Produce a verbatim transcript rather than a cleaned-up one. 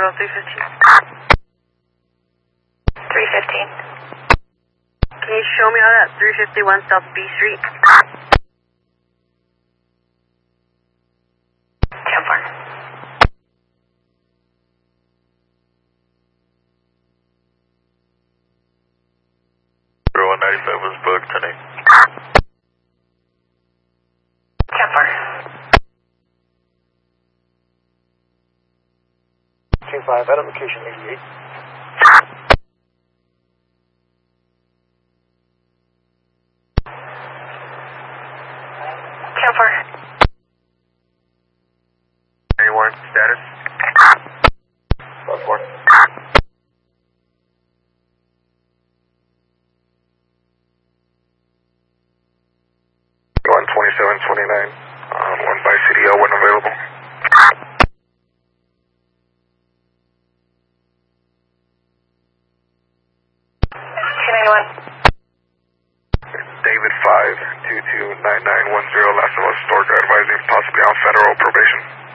South three fifteen. three fifteen. Can you show me out at three fifty-one South B Street? ten four. one ninety-five was booked today. ten four. King five, at location eighty-eight. ten four. Anyone, status? Five four. one twenty-seven twenty-nine. Um, one by C D L, one available. two ninety-one. David five two two nine nine one zero, last of us, store guard advising possibly on federal probation.